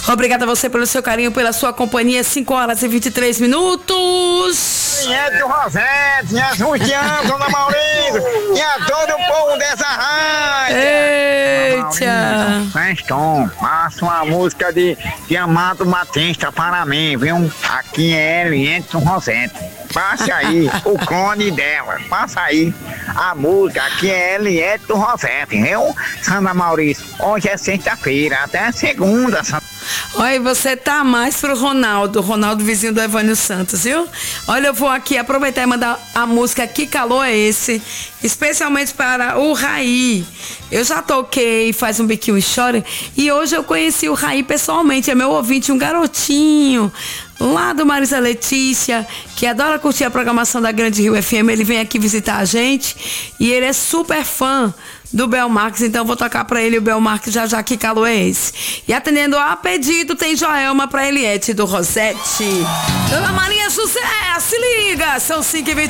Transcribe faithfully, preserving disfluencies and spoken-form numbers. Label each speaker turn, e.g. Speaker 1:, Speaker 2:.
Speaker 1: Obrigada a você pelo seu carinho, pela sua companhia. cinco horas e vinte e três minutos.
Speaker 2: Linhete do Rosete, minhas Rustianas, Dona Maurício, e a todo o povo dessa rádio.
Speaker 1: Eita!
Speaker 2: Feston, faça uma música de, de Amado Batista para mim, viu? Aqui é Linhete do Rosete. Passa aí o clone dela, passa aí a música, aqui é Eliette do Rosete, viu? Sandra Maurício, hoje é sexta-feira, até segunda, Sandra.
Speaker 1: Olha, você tá mais pro Ronaldo, Ronaldo vizinho do Evânio Santos, viu? Olha, eu vou aqui aproveitar e mandar a música Que Calor é Esse? Especialmente para o Raí. Eu já toquei Faz um Biquinho e Chora, e hoje eu conheci o Raí pessoalmente, é meu ouvinte, um garotinho lá do Marisa Letícia, que adora curtir a programação da Grande Rio F M. Ele vem aqui visitar a gente e ele é super fã do Bel Marques, então vou tocar pra ele o Bel Marques já já. Que calor é esse? E atendendo a pedido tem Joelma pra Eliette do Rosete. Dona Maria José, se liga, são cinco e vinte